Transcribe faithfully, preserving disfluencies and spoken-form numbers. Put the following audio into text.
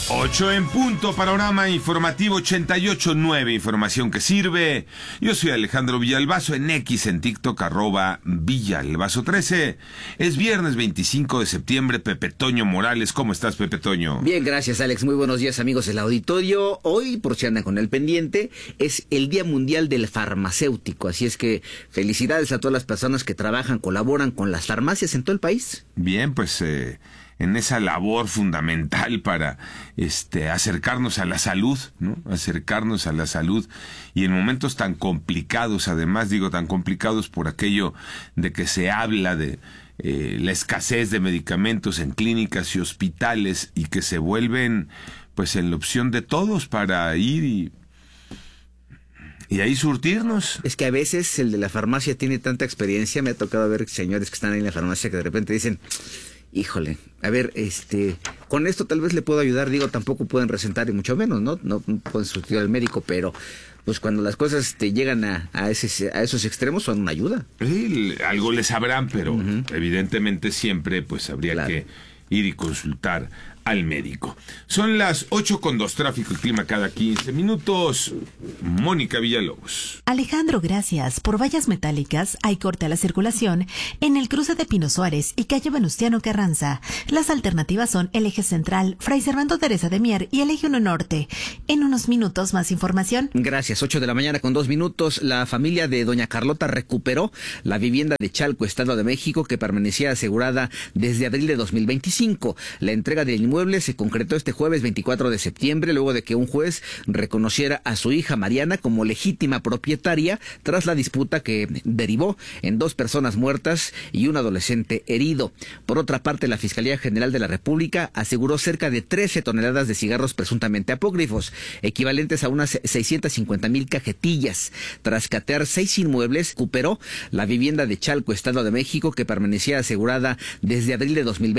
Ocho en punto, panorama informativo ochenta y ocho punto nueve, información que sirve. Yo soy Alejandro Villalbazo, en X, en TikTok, arroba Villalbazo trece. Es viernes veinticinco de septiembre. Pepe Toño Morales, ¿cómo estás, Pepe Toño? Bien, gracias, Alex. Muy buenos días, amigos del auditorio. Hoy, por si andan con el pendiente, es el Día Mundial del Farmacéutico. Así es que felicidades a todas las personas que trabajan, colaboran con las farmacias en todo el país. Bien, pues... Eh... en esa labor fundamental para este acercarnos a la salud, ¿no? Acercarnos a la salud y en momentos tan complicados, además digo tan complicados por aquello de que se habla de eh, la escasez de medicamentos en clínicas y hospitales y que se vuelven pues en la opción de todos para ir y Y ahí surtirnos. Es que a veces el de la farmacia tiene tanta experiencia. Me ha tocado ver señores que están ahí en la farmacia que de repente dicen, híjole, a ver, este, con esto tal vez le puedo ayudar. Digo, tampoco pueden recetar y mucho menos, ¿no? No pueden sustituir al médico, pero pues cuando las cosas te llegan a, a, ese, a esos extremos son una ayuda. Sí, algo le sabrán, pero uh-huh. evidentemente siempre pues habría claro. que ir y consultar al médico. Son las ocho con dos, tráfico y clima cada quince minutos. Mónica Villalobos. Alejandro, gracias. Por vallas metálicas hay corte a la circulación en el cruce de Pino Suárez y calle Venustiano Carranza. Las alternativas son el eje central, Fray Servando Teresa de Mier y el eje uno norte. En unos minutos más información. Gracias. ocho de la mañana con dos minutos. La familia de doña Carlota recuperó la vivienda de Chalco, Estado de México, que permanecía asegurada desde abril de dos mil veinticinco. La entrega del inmueble se concretó este jueves veinticuatro de septiembre, luego de que un juez reconociera a su hija Mariana como legítima propietaria tras la disputa que derivó en dos personas muertas y un adolescente herido. Por otra parte, la Fiscalía General de la República aseguró cerca de trece toneladas de cigarros presuntamente apócrifos, equivalentes a unas seiscientas cincuenta mil cajetillas. Tras catear seis inmuebles, recuperó la vivienda de Chalco, Estado de México, que permanecía asegurada desde abril de dos mil veinte.